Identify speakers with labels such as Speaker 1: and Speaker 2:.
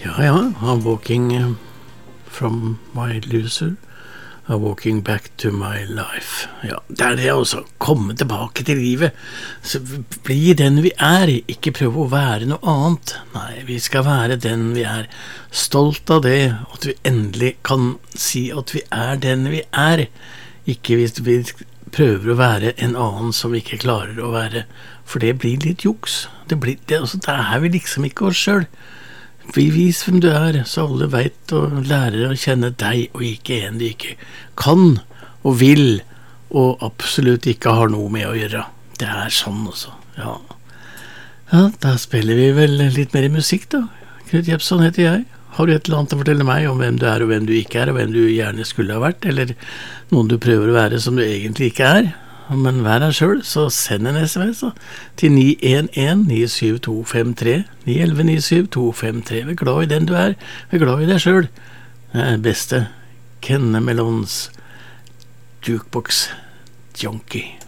Speaker 1: Ja, I'm walking from my loser, I'm walking back to my life. Ja, det det også, komme tilbake til livet, så bli den vi ikke prøve å være noe annet. Nei, vi skal være den vi stolt av det, at vi endelig kan si at vi den vi ikke hvis vi prøver å være en annen som vi ikke klarer å være, for det blir litt juks. Det vi liksom ikke oss selv. Vis hvem du så alle vet og lærer å kjenne deg, og ikke en du ikke kan og vil, og absolutt ikke har noe med å gjøre. Det sånn også, ja. Ja, da spiller vi vel litt mer musikk da. Knut Jepson heter jeg. Har du et eller annet å fortelle meg om hvem du og hvem du ikke og hvem du gjerne skulle ha vært, eller noen du prøver å være som du egentlig ikke men vær deg selv, så send en SMS til 911-97253, 911-97253. Vi glad i den du vi glad i deg selv. Beste Kenne Melons Jukebox Junkie.